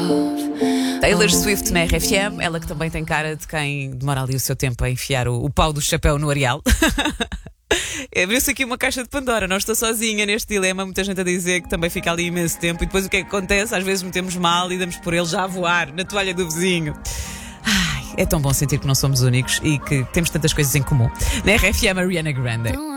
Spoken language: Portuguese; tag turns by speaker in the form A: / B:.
A: Taylor Swift na RFM, ela que também tem cara de quem demora ali o seu tempo a enfiar o pau do chapéu no areal. Abriu-se aqui uma caixa de Pandora, não estou sozinha neste dilema, muita gente a dizer que também fica ali imenso tempo e depois o que é que acontece? Às vezes metemos mal e damos por ele já a voar na toalha do vizinho. Ai, é tão bom sentir que não somos únicos e que temos tantas coisas em comum. Na RFM, Ariana Grande.